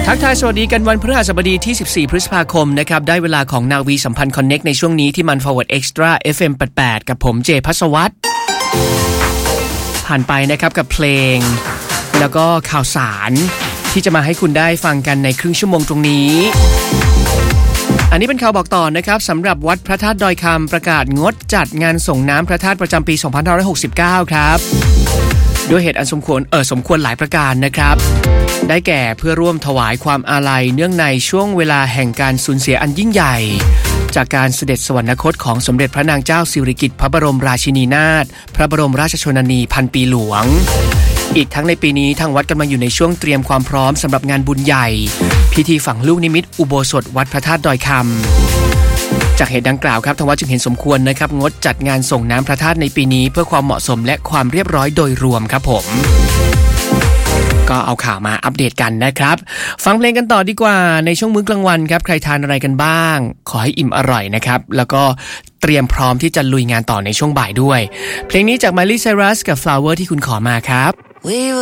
ทักทายสวัสดีกันวันพฤหัสบดีที่14พฤษภาคมนะครับได้เวลาของนาวีสัมพันธ์คอนเน็กในช่วงนี้ที่มัน Forward Extra FM 88กับผมเจภัสวัฒน์ผ่านไปนะครับกับเพลงแล้วก็ข่าวสารที่จะมาให้คุณได้ฟังกันในครึ่งชั่วโมงตรงนี้อันนี้เป็นข่าวบอกต่อนะครับสำหรับวัดพระธาตุดอยคำประกาศงดจัดงานส่งน้ำพระธาตุประจำปี2569ครับด้วยเหตุอันสมควรหลายประการนะครับได้แก่เพื่อร่วมถวายความอาลัยเนื่องในช่วงเวลาแห่งการสูญเสียอันยิ่งใหญ่จากการเสด็จสวรรคตของสมเด็จพระนางเจ้าสิริกิติ์พระบรมราชินีนาถพระบรมราชชนนีพันปีหลวงอีกทั้งในปีนี้ทางวัดกำลังอยู่ในช่วงเตรียมความพร้อมสำหรับงานบุญใหญ่พิธีฝังลูกนิมิตอุโบสถวัดพระธาตุดอยคำจากเหตุดังกล่าวครับทางวัดจึงเห็นสมควรนะครับงดจัดงานส่งน้ำพระธาตุในปีนี้เพื่อความเหมาะสมและความเรียบร้อยโดยรวมครับผมก็เอาข่าวมาอัปเดตกันนะครับฟังเพลงกันต่อดีกว่าในช่วงมื้อกลางวันครับใครทานอะไรกันบ้างขอให้อิ่มอร่อยนะครับแล้วก็เตรียมพร้อมที่จะลุยงานต่อในช่วงบ่ายด้วยเพลงนี้จาก Miley Cyrus กับ Flower ที่คุณขอมาครับ